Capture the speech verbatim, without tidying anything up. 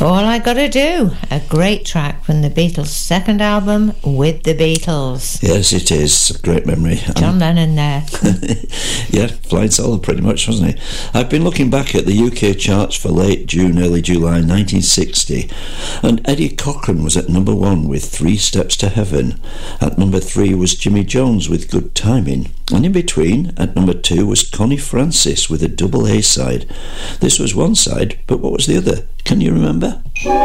All I Gotta Do, a great track from the Beatles' second album, With the Beatles. Yes, it is. A great memory. John um, Lennon there. Yeah, flying solo pretty much, wasn't he? I've been looking back at the U K charts for late June, early July nineteen sixty, and Eddie Cochran was at number one with Three Steps to Heaven. At number three was Jimmy Jones with Good Timing, and in between, at number two, was Connie Francis with a double A side. This was one side, but what was the other? Can you remember?